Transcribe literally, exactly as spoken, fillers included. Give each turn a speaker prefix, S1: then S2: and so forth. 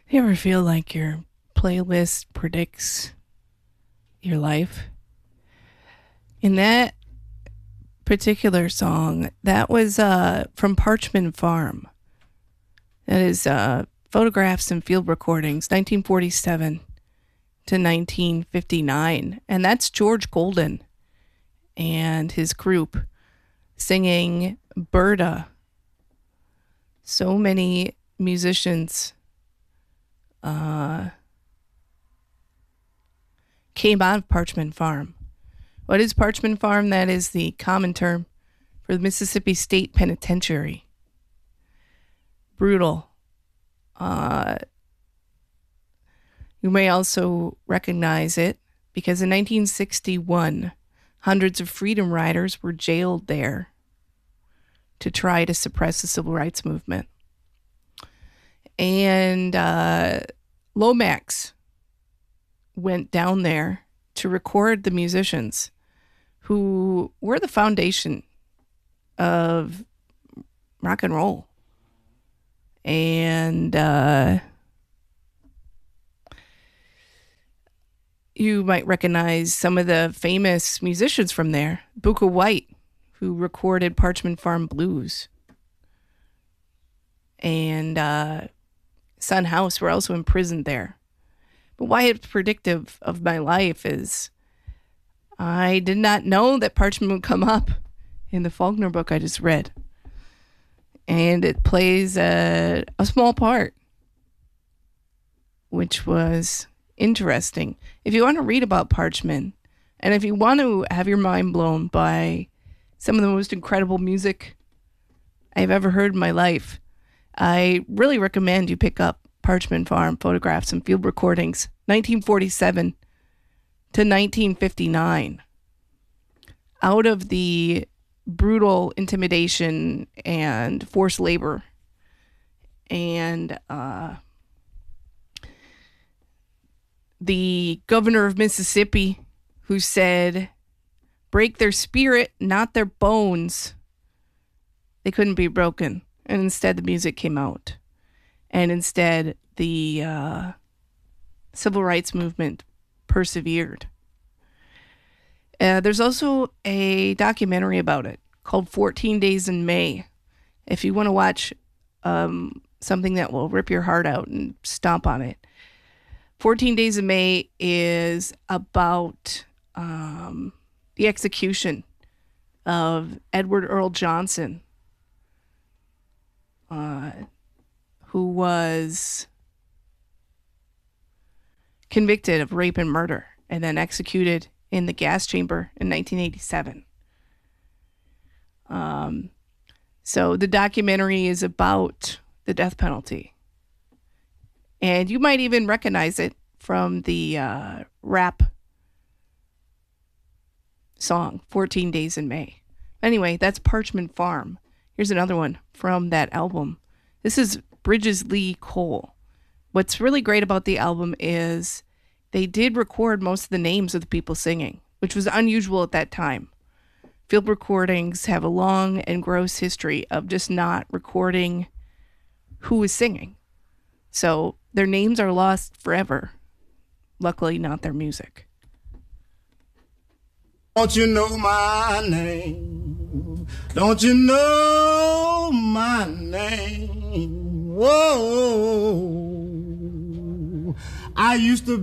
S1: You ever feel like your playlist predicts your life? In that particular song, that was uh, from Parchman Farm. That is uh, photographs and field recordings, nineteen forty-seven to nineteen fifty-nine. And that's George Golden and his group singing Berta. So many musicians uh, came out of Parchman Farm. What is Parchman Farm? That is the common term for the Mississippi State Penitentiary. Brutal. Uh, you may also recognize it because in nineteen sixty-one, hundreds of freedom riders were jailed there to try to suppress the civil rights movement. And uh, Lomax went down there to record the musicians who were the foundation of rock and roll. And uh, you might recognize some of the famous musicians from there. Booker White, who recorded Parchman Farm Blues. And uh, Son House were also imprisoned there. But why it's predictive of my life is I did not know that Parchman would come up in the Faulkner book I just read. And it plays a, a small part, which was interesting. If you want to read about Parchman, and if you want to have your mind blown by some of the most incredible music I've ever heard in my life, I really recommend you pick up Parchman Farm Photographs and Field Recordings, nineteen forty-seven to nineteen fifty-nine. Out of the brutal intimidation and forced labor and uh, the governor of Mississippi, who said, break their spirit, not their bones. They couldn't be broken. And instead the music came out. And instead the uh, civil rights movement persevered. Uh, there's also a documentary about it called fourteen days in May. If you want to watch um, something that will rip your heart out and stomp on it. fourteen days in May is about um, the execution of Edward Earl Johnson, uh, who was convicted of rape and murder and then executed in the gas chamber in nineteen eighty-seven. Um, so the documentary is about the death penalty. And you might even recognize it from the uh, rap song, fourteen days in May. Anyway, that's Parchman Farm. Here's another one from that album. This is Bridges Lee Cole. What's really great about the album is they did record most of the names of the people singing, which was unusual at that time. Field recordings have a long and gross history of just not recording who was singing. So their names are lost forever. Luckily, not their music.
S2: Don't you know my name? Don't you know my name? Whoa, I used to